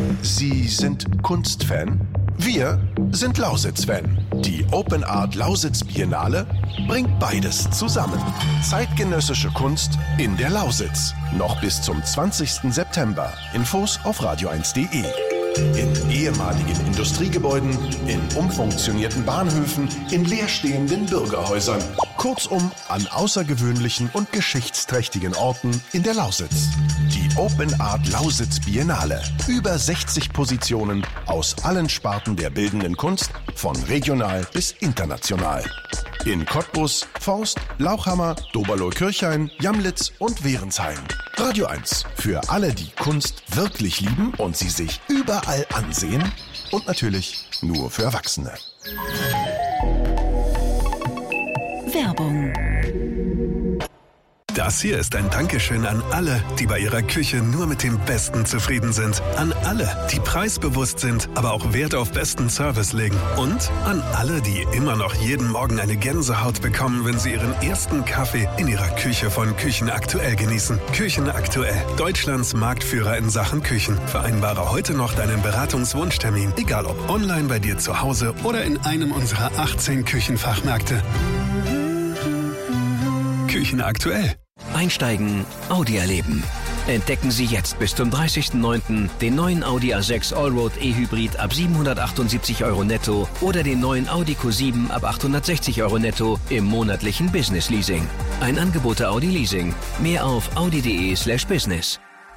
Sie sind Kunstfan? Wir sind Lausitz-Fan. Die Open Art Lausitz Biennale bringt beides zusammen. Zeitgenössische Kunst in der Lausitz. Noch bis zum 20. September. Infos auf radio1.de. In ehemaligen Industriegebäuden, in umfunktionierten Bahnhöfen, in leerstehenden Bürgerhäusern. Kurzum, an außergewöhnlichen und geschichtsträchtigen Orten in der Lausitz. Die Open Art Lausitz Biennale. Über 60 Positionen aus allen Sparten der bildenden Kunst, von regional bis international. In Cottbus, Forst, Lauchhammer, Doberloh-Kirchhain, Jamlitz und Wehrensheim. Radio 1 für alle, die Kunst wirklich lieben und sie sich überall ansehen. Und natürlich nur für Erwachsene. Werbung. Das hier ist ein Dankeschön an alle, die bei ihrer Küche nur mit dem Besten zufrieden sind. An alle, die preisbewusst sind, aber auch Wert auf besten Service legen. Und an alle, die immer noch jeden Morgen eine Gänsehaut bekommen, wenn sie ihren ersten Kaffee in ihrer Küche von Küchen Aktuell genießen. Küchen Aktuell, Deutschlands Marktführer in Sachen Küchen. Vereinbare heute noch deinen Beratungswunschtermin, egal ob online bei dir zu Hause oder in einem unserer 18 Küchenfachmärkte. Küchen Aktuell. Einsteigen, Audi erleben. Entdecken Sie jetzt bis zum 30.09. den neuen Audi A6 Allroad E-Hybrid ab 778 € netto oder den neuen Audi Q7 ab 860 € netto im monatlichen Business Leasing. Ein Angebot der Audi Leasing. Mehr auf audi.de/business.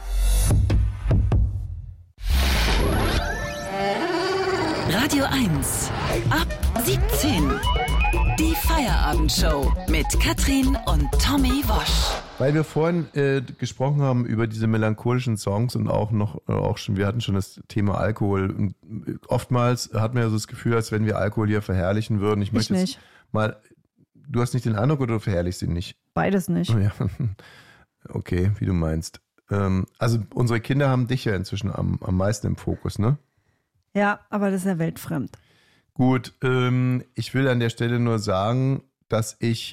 Radio 1 ab 17. Die Feierabendshow mit Katrin und Tommy Wosch. Weil wir vorhin gesprochen haben über diese melancholischen Songs und wir hatten schon das Thema Alkohol. Und oftmals hat man ja so das Gefühl, als wenn wir Alkohol hier verherrlichen würden. Ich möchte nicht. Jetzt mal, du hast nicht den Eindruck oder du verherrlichst ihn nicht? Beides nicht. Oh ja. Okay, wie du meinst. Also unsere Kinder haben dich ja inzwischen am meisten im Fokus, ne? Ja, aber das ist ja weltfremd. Gut, ich will an der Stelle nur sagen, dass ich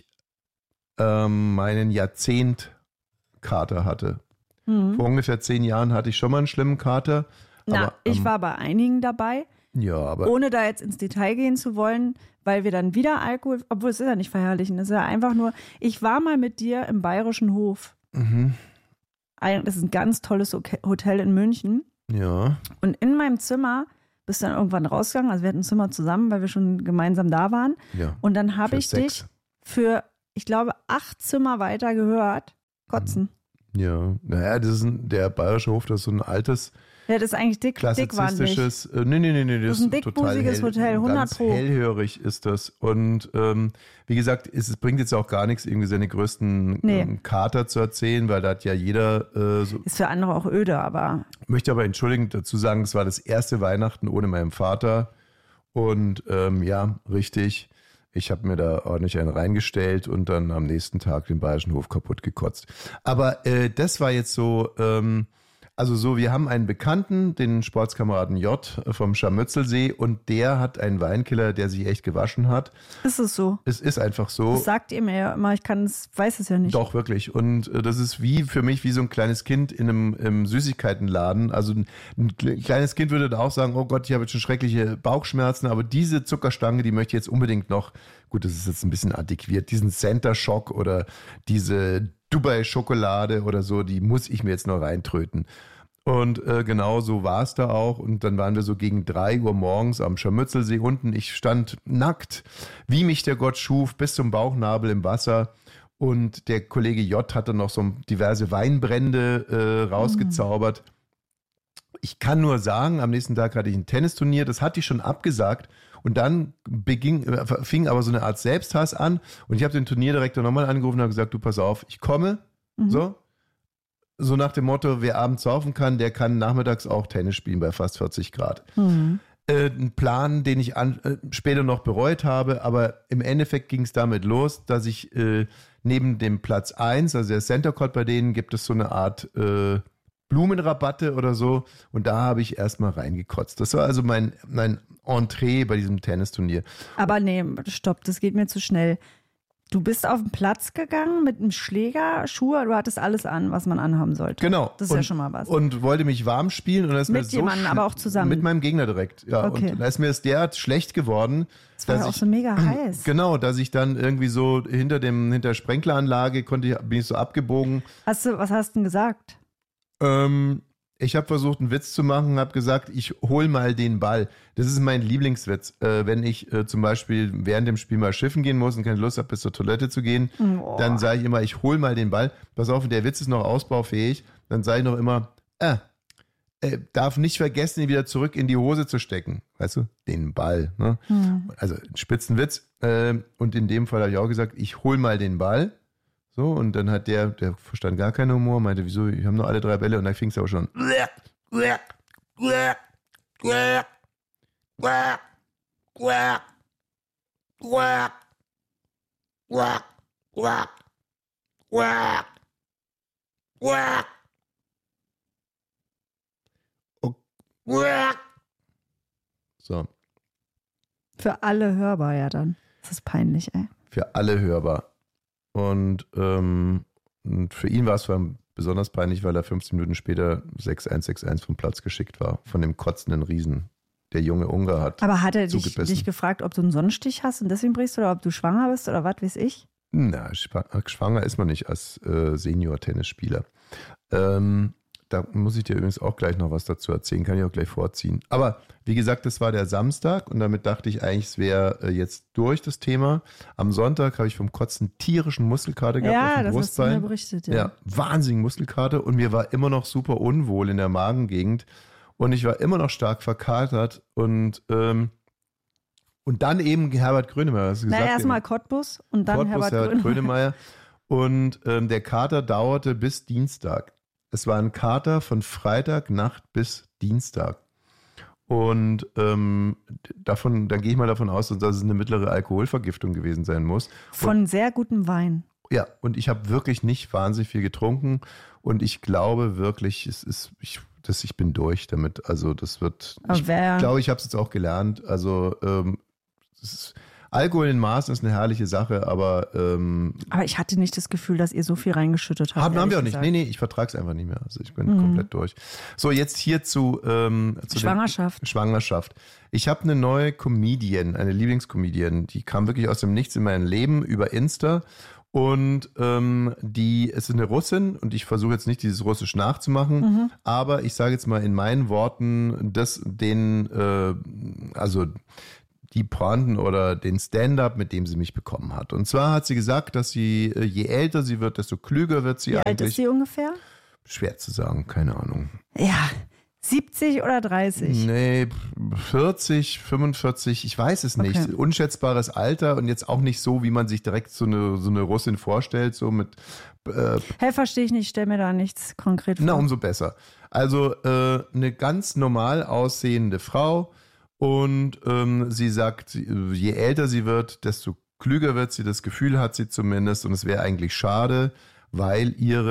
meinen Jahrzehnt-Kater hatte. Vor ungefähr 10 Jahren hatte ich schon mal einen schlimmen Kater. Na, ich war bei einigen dabei. Ja, aber ohne da jetzt ins Detail gehen zu wollen, weil wir dann wieder Alkohol, obwohl es ist ja nicht verherrlichen, es ist ja einfach nur, ich war mal mit dir im Bayerischen Hof. Mhm. Das ist ein ganz tolles Hotel in München. Ja. Und in meinem Zimmer bist du dann irgendwann rausgegangen, also wir hatten ein Zimmer zusammen, weil wir schon gemeinsam da waren. Ja. Und dann habe ich 6. dich für, ich glaube, 8 Zimmer weiter gehört kotzen. Ja, naja, der Bayerische Hof, das ist so ein altes, Ja, das ist eigentlich dick war nicht. klassizistisches, nee, Das ist ein dickbusiges Hotel, 100 ganz Pro. hellhörig ist das. Und wie gesagt, es bringt jetzt auch gar nichts, irgendwie seine größten Kater zu erzählen, weil da hat ja jeder Ist für andere auch öde, aber möchte aber entschuldigend dazu sagen, es war das erste Weihnachten ohne meinen Vater. Und ja, richtig, ich habe mir da ordentlich einen reingestellt und dann am nächsten Tag den Bayerischen Hof kaputt gekotzt. Aber das war jetzt so, wir haben einen Bekannten, den Sportskameraden J vom Scharmützelsee, und der hat einen Weinkeller, der sich echt gewaschen hat. ist es so? Es ist einfach so. Das sagt ihr mir ja immer, weiß es ja nicht. Doch, wirklich. Und das ist für mich wie so ein kleines Kind in einem Süßigkeitenladen. Also ein kleines Kind würde da auch sagen, oh Gott, ich habe jetzt schon schreckliche Bauchschmerzen, aber diese Zuckerstange, die möchte ich jetzt unbedingt noch, gut, das ist jetzt ein bisschen antiquiert, diesen Center Shock oder diese Dubai-Schokolade oder so, die muss ich mir jetzt noch reintröten. Und genau so war es da auch. Und dann waren wir so gegen 3 Uhr morgens am Scharmützelsee unten. Ich stand nackt, wie mich der Gott schuf, bis zum Bauchnabel im Wasser. Und der Kollege J hatte noch so diverse Weinbrände rausgezaubert. Ich kann nur sagen, am nächsten Tag hatte ich ein Tennisturnier, das hatte ich schon abgesagt. Und dann fing aber so eine Art Selbsthass an. Und ich habe den Turnierdirektor nochmal angerufen und habe gesagt, du pass auf, ich komme. So nach dem Motto, wer abends saufen kann, der kann nachmittags auch Tennis spielen bei fast 40 Grad. Ein Plan, den ich später noch bereut habe, aber im Endeffekt ging es damit los, dass ich neben dem Platz 1, also der Center Court bei denen, gibt es so eine Art Blumenrabatte oder so, und da habe ich erstmal reingekotzt. Das war also mein Entree bei diesem Tennisturnier. Aber nee, stopp, das geht mir zu schnell. Du bist auf den Platz gegangen mit einem Schläger, Schuhe, du hattest alles an, was man anhaben sollte. Genau. Das ist ja schon mal was. Und wollte mich warm spielen. Und da ist Mit mir so jemandem, aber auch zusammen? Mit meinem Gegner direkt, ja. Okay. Und da ist mir das derart schlecht geworden. Das war ja auch so mega heiß. Genau, dass ich dann irgendwie so hinter der Sprenkleranlage bin ich so abgebogen. Was hast du denn gesagt? Ich habe versucht, einen Witz zu machen, habe gesagt, ich hol mal den Ball. Das ist mein Lieblingswitz. Wenn ich zum Beispiel während dem Spiel mal schiffen gehen muss und keine Lust habe, bis zur Toilette zu gehen, dann sage ich immer, ich hol mal den Ball. Pass auf, der Witz ist noch ausbaufähig. Dann sage ich noch immer, darf nicht vergessen, ihn wieder zurück in die Hose zu stecken. Weißt du, den Ball. Ne? Also ein Spitzenwitz. Und in dem Fall habe ich auch gesagt, ich hol mal den Ball. So, und dann hat der verstand gar keinen Humor, meinte, wieso, ich habe nur alle 3 Bälle und dann fing es aber schon. So. Für alle hörbar ja dann. Das ist peinlich, ey. Für alle hörbar. Und für ihn war es vor allem besonders peinlich, weil er 15 Minuten später 6-1 vom Platz geschickt war, von dem kotzenden Riesen. Der junge Ungar hat Aber hat er dich zugebissen. gefragt, ob du einen Sonnenstich hast und deswegen brichst oder ob du schwanger bist oder was weiß ich? Na, schwanger ist man nicht als Senior-Tennisspieler. Da muss ich dir übrigens auch gleich noch was dazu erzählen, kann ich auch gleich vorziehen. Aber wie gesagt, das war der Samstag und damit dachte ich eigentlich, es wäre jetzt durch das Thema. Am Sonntag habe ich vom Kotzen tierischen Muskelkater gehabt auf dem das hast du Brustbein. mir berichtet, Ja, wahnsinnig Muskelkater und mir war immer noch super unwohl in der Magengegend und ich war immer noch stark verkatert und dann eben Herbert Grönemeyer. Hast du gesagt, erstmal Cottbus und dann Herbert Grönemeyer. Und der Kater dauerte bis Dienstag. Es war ein Kater von Freitagnacht bis Dienstag. Und dann gehe ich mal davon aus, dass es eine mittlere Alkoholvergiftung gewesen sein muss. Von sehr gutem Wein. Ja, und ich habe wirklich nicht wahnsinnig viel getrunken. Und ich glaube wirklich, ich bin durch damit. Also das wird, ich glaube, ich habe es jetzt auch gelernt. Also Alkohol in Maßen ist eine herrliche Sache, aber ich hatte nicht das Gefühl, dass ihr so viel reingeschüttet habt. Haben wir auch nicht. Nee, ich vertrage es einfach nicht mehr. Also ich bin komplett durch. So, jetzt hier zu Schwangerschaft. Ich habe eine neue Comedian, eine Lieblingscomedian, die kam wirklich aus dem Nichts in mein Leben über Insta. Und es ist eine Russin und ich versuche jetzt nicht dieses Russisch nachzumachen, aber ich sage jetzt mal in meinen Worten, die Pointen oder den Stand-up, mit dem sie mich bekommen hat. Und zwar hat sie gesagt, dass sie, je älter sie wird, desto klüger wird sie eigentlich. Wie alt ist sie ungefähr? Schwer zu sagen, keine Ahnung. Ja, 70 oder 30? Nee, 40, 45, ich weiß es nicht. Okay. Unschätzbares Alter und jetzt auch nicht so, wie man sich direkt so eine Russin vorstellt, so mit... Verstehe ich nicht, stell mir da nichts konkret vor. Na, umso besser. Also eine ganz normal aussehende Frau, und sie sagt, je älter sie wird, desto klüger wird sie, das Gefühl hat sie zumindest. Und es wäre eigentlich schade, weil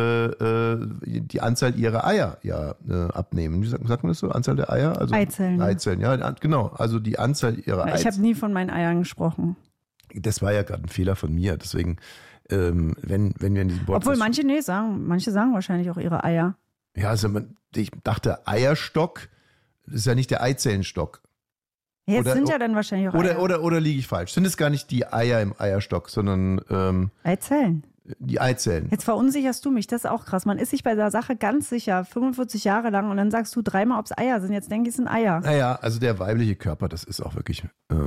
die Anzahl ihrer Eier abnehmen. Wie sagt man das so? Anzahl der Eier? Also Eizellen. Eizellen, ja, genau. Also die Anzahl ihrer Eizellen. Ich habe nie von meinen Eiern gesprochen. Das war ja gerade ein Fehler von mir. Deswegen, wenn wir in diesem Podcast... Obwohl manche sagen wahrscheinlich auch ihre Eier. Ja, also ich dachte, Eierstock, das ist ja nicht der Eizellenstock. Jetzt sind ja dann wahrscheinlich auch Eier. Oder liege ich falsch? Sind es gar nicht die Eier im Eierstock, sondern Eizellen. Die Eizellen. Jetzt verunsicherst du mich, das ist auch krass. Man ist sich bei der Sache ganz sicher, 45 Jahre lang, und dann sagst du dreimal, ob es Eier sind. Jetzt denke ich, es sind Eier. Naja, also der weibliche Körper, das ist auch wirklich...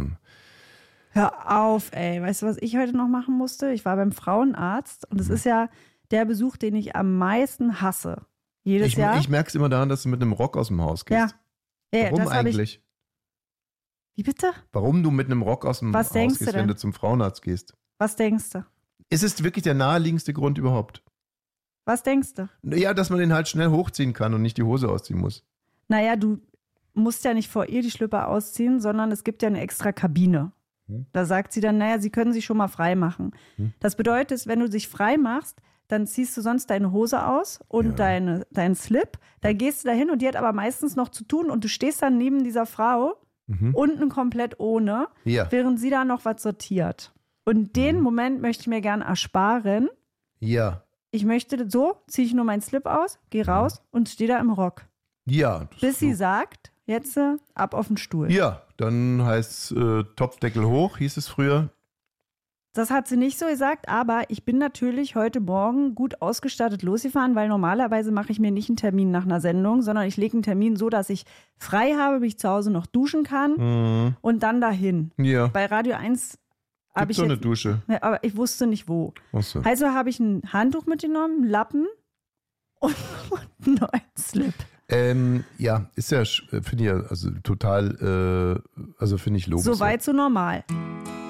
Hör auf, ey. Weißt du, was ich heute noch machen musste? Ich war beim Frauenarzt und es ist ja der Besuch, den ich am meisten hasse. Jedes Jahr. Ich merke es immer daran, dass du mit einem Rock aus dem Haus gehst. Ja. Warum eigentlich? Wie bitte? Warum du mit einem Rock aus dem Haus gehst, wenn du zum Frauenarzt gehst? Was denkst du? Ist es wirklich der naheliegendste Grund überhaupt? Was denkst du? Ja, dass man den halt schnell hochziehen kann und nicht die Hose ausziehen muss. Naja, du musst ja nicht vor ihr die Schlüpper ausziehen, sondern es gibt ja eine extra Kabine. Da sagt sie dann, naja, sie können sich schon mal frei machen. Das bedeutet, wenn du dich frei machst, dann ziehst du sonst deine Hose aus und deinen Slip. Dann gehst du da hin und die hat aber meistens noch zu tun und du stehst dann neben dieser Frau unten komplett ohne, während sie da noch was sortiert. Und den Moment möchte ich mir gern ersparen. Ja. Ich möchte, so ziehe ich nur meinen Slip aus, gehe raus und stehe da im Rock. Ja. Bis sie sagt, jetzt ab auf den Stuhl. Ja, dann heißt es Topfdeckel hoch, hieß es früher. Das hat sie nicht so gesagt, aber ich bin natürlich heute Morgen gut ausgestattet losgefahren, weil normalerweise mache ich mir nicht einen Termin nach einer Sendung, sondern ich lege einen Termin so, dass ich frei habe, bis ich zu Hause noch duschen kann und dann dahin. Ja. Bei Radio 1 habe ich so eine Dusche. Ja, aber ich wusste nicht wo. Ach so. Also habe ich ein Handtuch mitgenommen, einen Lappen und einen neuen Slip. Ja, ist ja, finde ich ja, also total, also finde ich logisch. So weit, so normal.